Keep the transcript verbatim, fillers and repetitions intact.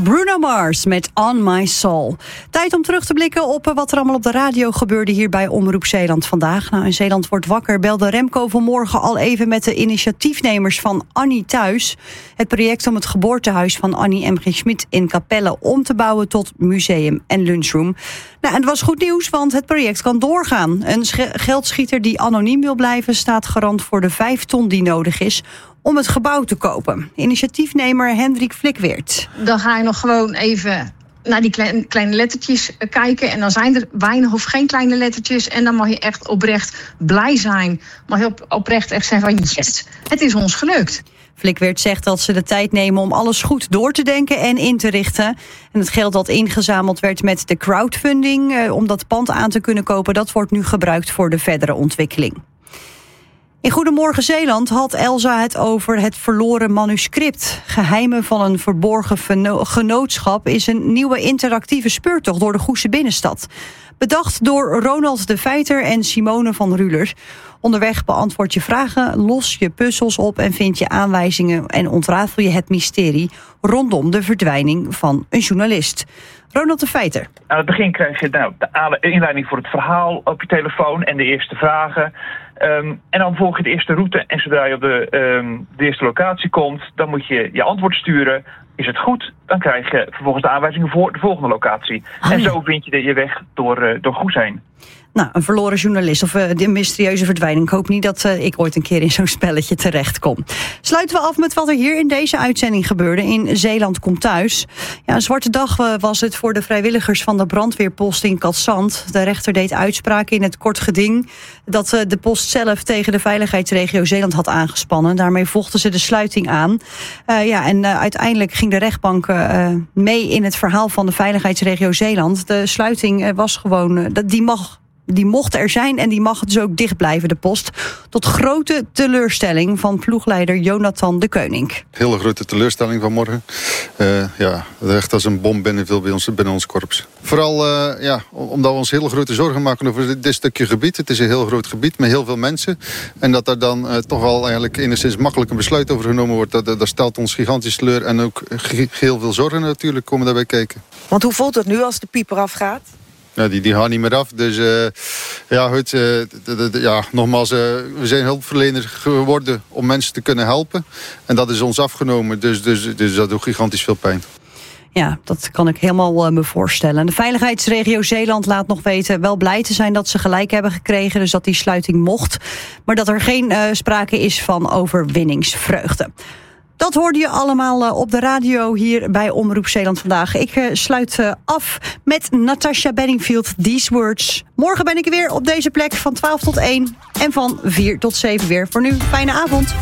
Bruno Mars met On My Soul. Tijd om terug te blikken op wat er allemaal op de radio gebeurde hier bij Omroep Zeeland vandaag. Nou, in Zeeland wordt wakker belde Remco vanmorgen al even met de initiatiefnemers van Annie Thuis. Het project om het geboortehuis van Annie M G. Schmid in Capelle om te bouwen tot museum en lunchroom. Nou, en het was goed nieuws, want het project kan doorgaan. Een sch- geldschieter die anoniem wil blijven staat garant voor de vijf ton die nodig is om het gebouw te kopen. Initiatiefnemer Hendrik Flikweert. Dan ga je nog gewoon even naar die kleine, kleine lettertjes kijken. En dan zijn er weinig of geen kleine lettertjes. En dan mag je echt oprecht blij zijn. Mag je op, oprecht echt zeggen van yes, het is ons gelukt. Flikweert zegt dat ze de tijd nemen om alles goed door te denken en in te richten. En het geld dat ingezameld werd met de crowdfunding eh, om dat pand aan te kunnen kopen, dat wordt nu gebruikt voor de verdere ontwikkeling. In Goedemorgen Zeeland had Elsa het over het verloren manuscript. Geheimen van een verborgen veno- genootschap is een nieuwe interactieve speurtocht door de Goese binnenstad. Bedacht door Ronald de Feiter en Simone van Ruler. Onderweg beantwoord je vragen, los je puzzels op en vind je aanwijzingen en ontrafel je het mysterie rondom de verdwijning van een journalist. Ronald de Feiter. Aan het begin krijg je nou, de inleiding voor het verhaal op je telefoon en de eerste vragen. Um, en dan volg je de eerste route en zodra je op de, um, de eerste locatie komt, dan moet je je antwoord sturen. Is het goed? Dan krijg je vervolgens de aanwijzingen voor de volgende locatie. Ah, en zo vind je de, je weg door, uh, door Goes heen. Nou, een verloren journalist of uh, de mysterieuze verdwijning. Ik hoop niet dat uh, ik ooit een keer in zo'n spelletje terechtkom. Sluiten we af met wat er hier in deze uitzending gebeurde. In Zeeland komt thuis. Ja, een zwarte dag uh, was het voor de vrijwilligers van de brandweerpost in Cadzand. De rechter deed uitspraak in het kort geding dat uh, de post zelf tegen de veiligheidsregio Zeeland had aangespannen. Daarmee vochten ze de sluiting aan. Uh, ja, en uh, uiteindelijk ging de rechtbank uh, mee in het verhaal van de veiligheidsregio Zeeland. De sluiting uh, was gewoon, uh, die mag... Die mocht er zijn en die mag dus ook dicht blijven, de post. Tot grote teleurstelling van ploegleider Jonathan de Koning. Hele grote teleurstelling vanmorgen. Uh, ja, echt als een bom binnenviel bij ons, binnen ons korps. Vooral uh, ja, omdat we ons hele grote zorgen maken over dit, dit stukje gebied. Het is een heel groot gebied met heel veel mensen. En dat er dan uh, toch al eigenlijk enigszins makkelijk een besluit over genomen wordt. Dat, dat stelt ons gigantisch teleur. En ook heel veel zorgen natuurlijk komen daarbij kijken. Want hoe voelt het nu als de pieper afgaat? Ja, die, die gaan niet meer af. Dus uh, ja, goed, uh, de, de, de, ja, nogmaals, uh, we zijn hulpverlener geworden om mensen te kunnen helpen. En dat is ons afgenomen, dus, dus, dus dat doet gigantisch veel pijn. Ja, dat kan ik helemaal uh, me voorstellen. De veiligheidsregio Zeeland laat nog weten wel blij te zijn dat ze gelijk hebben gekregen, dus dat die sluiting mocht. Maar dat er geen uh, sprake is van overwinningsvreugde. Dat hoorde je allemaal op de radio hier bij Omroep Zeeland vandaag. Ik uh, sluit uh, af met Natasha Bedingfield, These Words. Morgen ben ik weer op deze plek van twaalf tot één en van vier tot zeven weer. Voor nu, fijne avond.